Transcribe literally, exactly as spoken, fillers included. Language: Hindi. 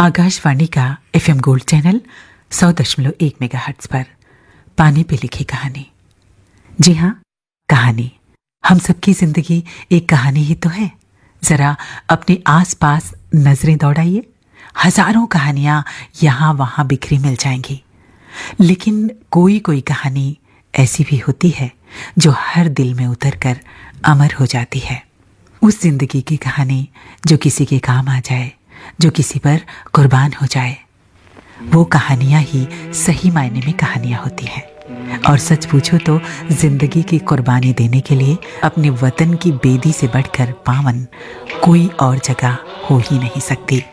आकाशवाणी का एफएम गोल्ड चैनल सौ दशमलव एक मेगाहर्ट्ज पर पानी पे लिखी कहानी। जी हाँ, कहानी। हम सबकी जिंदगी एक कहानी ही तो है। जरा अपने आसपास नजरें दौड़ाइए, हजारों कहानियां यहां वहां बिखरी मिल जाएंगी, लेकिन कोई कोई कहानी ऐसी भी होती है जो हर दिल में उतरकर अमर हो जाती है। उस जिंदगी की कहानी जो किसी के काम आ जाए, जो किसी पर कुर्बान हो जाए, वो कहानियां ही सही मायने में कहानियां होती हैं। और सच पूछो तो जिंदगी की कुर्बानी देने के लिए अपने वतन की बेदी से बढ़कर पावन कोई और जगह हो ही नहीं सकती।